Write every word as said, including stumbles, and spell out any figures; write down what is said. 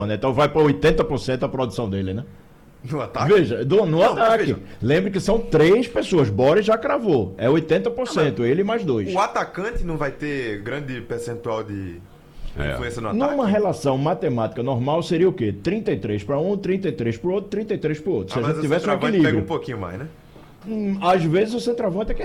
né? Então vai para oitenta por cento a produção dele, né? No ataque? Veja, do, no Não, ataque. veja. Lembre que são três pessoas. Boris já cravou. É oitenta por cento, Não, ele mais dois. O atacante não vai ter grande percentual de É. influência no ataque? Numa relação matemática normal seria o quê? trinta e três para um, trinta e três para o outro, trinta e três para o outro. Se Ah, a mas gente o tivesse um centroavante pega equilíbrio. um pouquinho mais, né? Hum, às vezes o centroavante é que